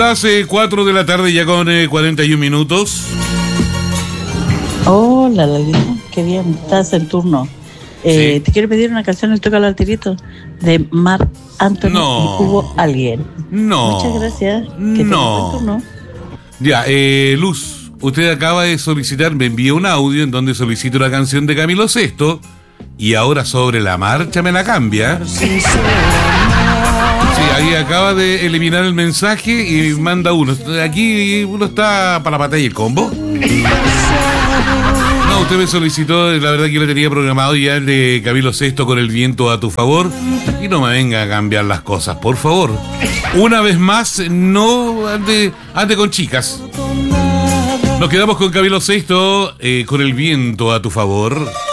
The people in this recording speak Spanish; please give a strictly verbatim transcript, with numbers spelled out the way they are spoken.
Hace cuatro de la tarde ya con eh, cuarenta y un minutos. Hola, Lalita, qué bien, estás en turno. Eh, Sí. Te quiero pedir una canción, el Toca al Altirito, de Marc Anthony No. y Hugo Alguien. No. Muchas gracias. Que No. tengas buen turno. Ya, eh, Luz, usted acaba de solicitar, me envió un audio en donde solicito una canción de Camilo Sesto y ahora sobre la marcha me la cambia. Sí, ahí acaba de eliminar el mensaje y manda uno. Aquí uno está para la batalla y el combo. No, usted me solicitó, la verdad que lo tenía programado ya el de Camilo Sesto con el viento a tu favor. Y no me venga a cambiar las cosas, por favor. Una vez más, no ande, ande con chicas. Nos quedamos con Camilo Sesto eh, con el viento a tu favor.